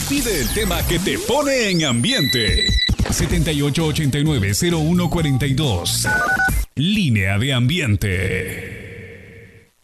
Pide el tema que te pone en ambiente. 7889-0142. Línea de ambiente.